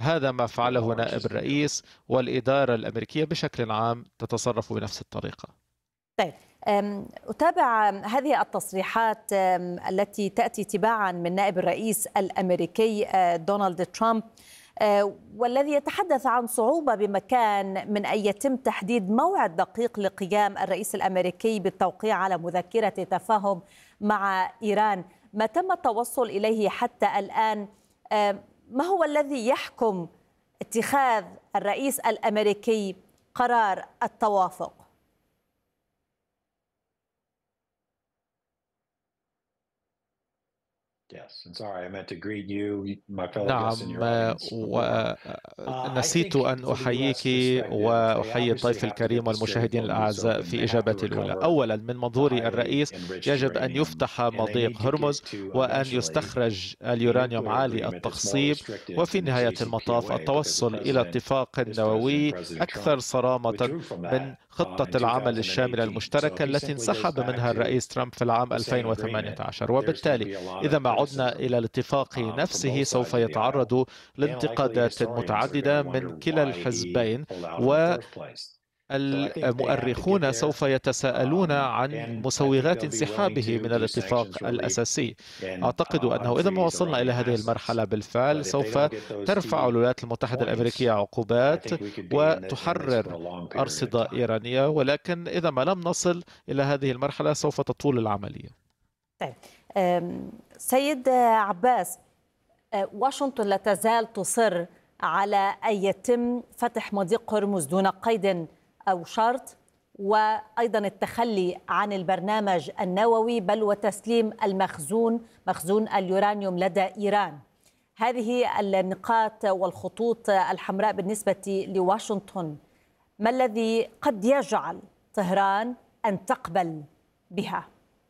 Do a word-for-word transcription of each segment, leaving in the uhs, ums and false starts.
هذا ما فعله نائب الرئيس، والإدارة الأمريكية بشكل عام تتصرف بنفس الطريقة. طيب، أتابع هذه التصريحات التي تأتي تباعا من نائب الرئيس الأمريكي دونالد ترامب، والذي يتحدث عن صعوبة بمكان من أن يتم تحديد موعد دقيق لقيام الرئيس الأمريكي بالتوقيع على مذكرة تفاهم مع إيران. ما تم التوصل إليه حتى الآن، ما هو الذي يحكم اتخاذ الرئيس الأمريكي قرار التوافق؟ نعم، ونسيت أن أحييك وأحيي الضيف الكريم والمشاهدين الأعزاء في إجابتي الأولى. أولا، من منظور الرئيس يجب أن يفتح مضيق هرمز وأن يستخرج اليورانيوم عالي التخصيب، وفي نهاية المطاف التوصل إلى اتفاق نووي أكثر صرامة من خطة العمل الشاملة المشتركة التي انسحب منها الرئيس ترامب في العام ألفين وثمانية عشر. وبالتالي إذا ما عدنا إلى الاتفاق نفسه سوف يتعرض لانتقادات متعددة من كلا الحزبين، والمؤرخون سوف يتساءلون عن مسوغات انسحابه من الاتفاق الأساسي. أعتقد أنه إذا ما وصلنا إلى هذه المرحلة بالفعل سوف ترفع الولايات المتحدة الأمريكية عقوبات وتحرر أرصدة إيرانية، ولكن إذا ما لم نصل إلى هذه المرحلة سوف تطول العملية. طيب، سيد عباس، واشنطن لا تزال تصر على أن يتم فتح مضيق هرمز دون قيد أو شرط، وأيضا التخلي عن البرنامج النووي، بل وتسليم المخزون مخزون اليورانيوم لدى إيران. هذه النقاط والخطوط الحمراء بالنسبة لواشنطن، ما الذي قد يجعل طهران أن تقبل بها؟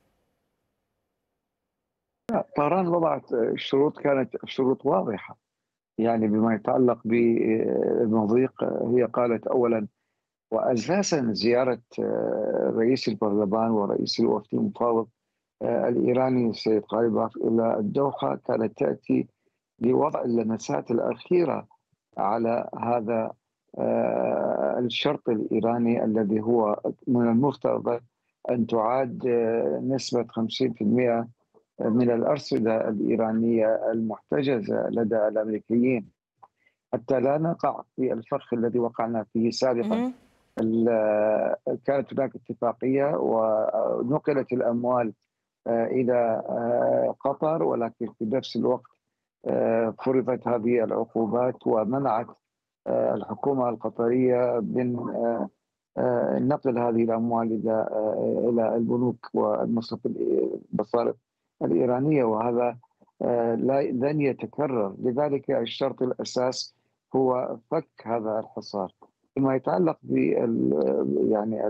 طهران وضعت الشروط، كانت الشروط واضحة يعني بما يتعلق بالمضيق. هي قالت أولا وأساسا زيارة رئيس البرلمان ورئيس الوفد المفاوض الإيراني السيد قايباف إلى الدوحة كانت تأتي لوضع اللمسات الأخيرة على هذا الشرط الإيراني الذي هو من المفترض أن تعاد نسبة خمسين بالمئة من الأرصدة الإيرانية المحتجزة لدى الأمريكيين، حتى لا نقع في الفخ الذي وقعنا فيه سابقا. كانت هناك اتفاقية ونقلت الأموال إلى قطر، ولكن في نفس الوقت فرضت هذه العقوبات ومنعت الحكومة القطرية من نقل هذه الأموال إلى إلى البنوك والمصارف الإيرانية، وهذا لن يتكرر. لذلك الشرط الأساس هو فك هذا الحصار. فيما يتعلق ب يعني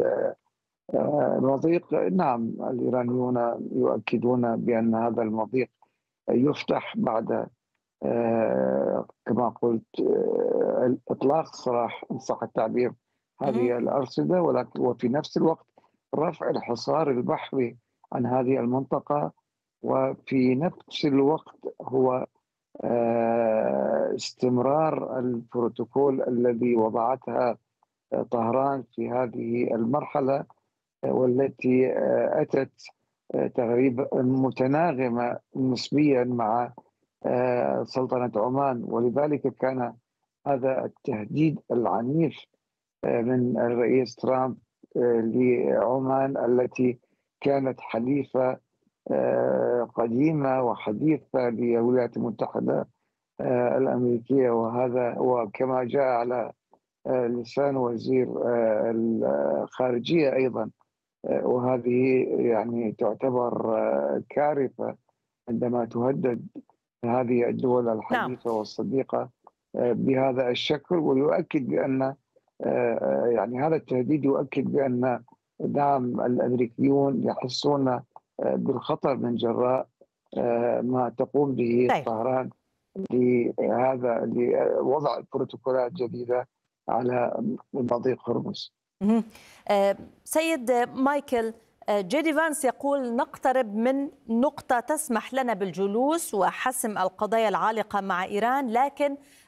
المضيق، نعم الإيرانيون يؤكدون بأن هذا المضيق يفتح بعد كما قلت إطلاق سراح إن صح التعبير هذه الأرصدة، ولكن وفي نفس الوقت رفع الحصار البحري عن هذه المنطقة، وفي نفس الوقت هو استمرار البروتوكول الذي وضعتها طهران في هذه المرحلة، والتي أتت تقريبا متناغمة نسبيا مع سلطنة عمان. ولذلك كان هذا التهديد العنيف من الرئيس ترامب لعمان التي كانت حليفة قديمة وحديثة للولايات المتحدة الأمريكية، وهذا وكما جاء على لسان وزير الخارجية أيضا. وهذه يعني تعتبر كارثة عندما تهدد هذه الدول الحديثة والصديقة بهذا الشكل، ويؤكد بأن يعني هذا التهديد يؤكد بأن نعم الأمريكيون يحسون بالخطر من جراء ما تقوم به طهران لهذا لوضع البروتوكولات جديدة على مضيق هرمز. سيد مايكل، جيدي فانس يقول نقترب من نقطة تسمح لنا بالجلوس وحسم القضايا العالقة مع إيران، لكن